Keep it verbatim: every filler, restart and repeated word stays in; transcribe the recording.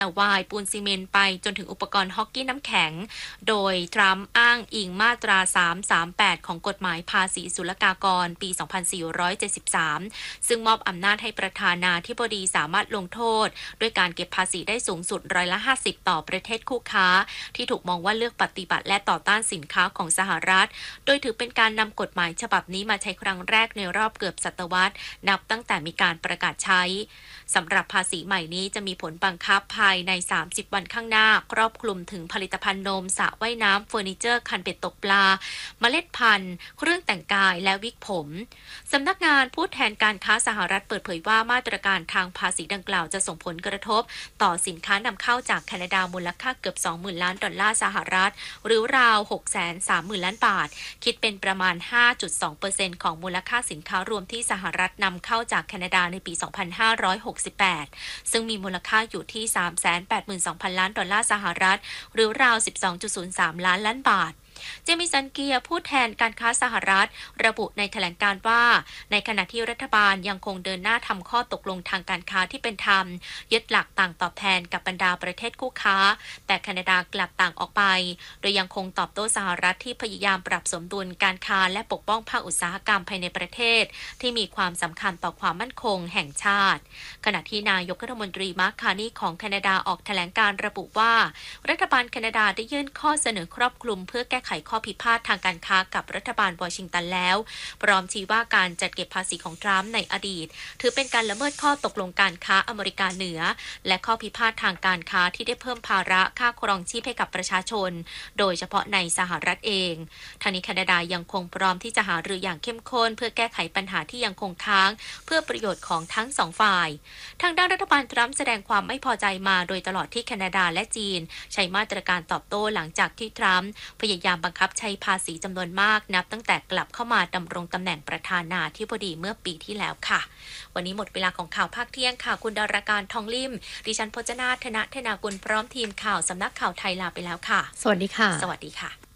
วายปูนซีเมนต์ไปจนถึงอุปกรณ์ฮอกกี้น้ำแข็งโดยทรัมป์อ้างอิงมาตราสามร้อยสามสิบแปดของกฎหมายภาษีศุลกากรปีสองพันสี่ร้อยเจ็ดสิบสามซึ่งมอบอำนาจให้ประธานาธิบดีสามารถลงโทษด้วยการเก็บภาษีได้สูงสุดร้อยละห้าสิบต่อประเทศคู่ค้าที่ถูกมองว่าเลือกปฏิบัติและต่อต้านสินค้าของสหรัฐโดยถือเป็นการนำกฎหมายฉบับนี้มาใช้ครั้งแรกในรอบเกือบศตวรรษนับตั้งแต่มีการประกาศใช้สำหรับภาษีใหม่นี้จะมีผลบังคับภายในสามสิบวันข้างหน้าครอบคลุมถึงผลิตภัณฑ์นมสระว่ายน้ำเฟอร์นิเจอร์คันเป็ดตกปลาเมล็ดพันธุ์เครื่องแต่งกายและวิกผมสำนักงานผู้แทนการค้าสหรัฐเปิดเผยว่ามาตรการทางภาษีดังกล่าวจะส่งผลกระทบต่อสินค้านำเข้าจากแคนาดามูลค่าเกือบ สองหมื่นล้านดอลลาร์สหรัฐหรือราว หกแสนสามหมื่นล้านบาทคิดเป็นประมาณ ห้าจุดสองเปอร์เซ็นต์ ของมูลค่าสินค้ารวมที่สหรัฐนำเข้าจากแคนาดาในปี สองพันห้าร้อยหกสิบแปดซึ่งมีมูลค่าอยู่ที่ สามแสนแปดหมื่นสองพันล้านดอลลาร์สหรัฐหรือราว สิบสองจุดศูนย์สามล้านล้านบาทเจมิสันเกียร์ผู้แทนการค้าสหรัฐระบุในแถลงการณ์ว่าในขณะที่รัฐบาลยังคงเดินหน้าทำข้อตกลงทางการค้าที่เป็นธรรมยึดหลักต่างตอบแทนกับบรรดาประเทศคู่ค้าแต่แคนาดากลับต่างออกไปโดยยังคงตอบโต้สหรัฐที่พยายามปรับสมดุลการค้าและปกป้องภาคอุตสาหกรรมภายในประเทศที่มีความสำคัญต่อความมั่นคงแห่งชาติขณะที่นายกรัฐมนตรีมาร์ค คาร์นีของแคนาดาออกแถลงการระบุว่ารัฐบาลแคนาดาได้ยื่นข้อเสนอครอบคลุมเพื่อแก้ไขข้อพิพาททางการค้ากับรัฐบาลวอชิงตันแล้วพร้อมชี้ว่าการจัดเก็บภาษีของทรัมป์ในอดีตถือเป็นการละเมิดข้อตกลงการค้าอเมริกาเหนือและข้อพิพาททางการค้าที่ได้เพิ่มภาระค่าครองชีพให้กับประชาชนโดยเฉพาะในสหรัฐเองทางนี้แคนาดายังคงพร้อมที่จะหารืออย่างเข้มข้นเพื่อแก้ไขปัญหาที่ยังคงค้างเพื่อประโยชน์ของทั้งสองฝ่ายทางด้านรัฐบาลทรัมป์แสดงความไม่พอใจมาโดยตลอดที่แคนาดาและจีนใช้มาตรการตอบโต้หลังจากที่ทรัมป์พยายามบังคับใช้ภาษีจำนวนมากนับตั้งแต่กลับเข้ามาดำรงตำแหน่งประธานาธิบดีเมื่อปีที่แล้วค่ะวันนี้หมดเวลาของข่าวภาคเที่ยงค่ะคุณดาราการทองลิ่มดิฉันพจนาธนธนากุลพร้อมทีมข่าวสำนักข่าวไทยลาไปแล้วค่ะสวัสดีค่ะสวัสดีค่ะ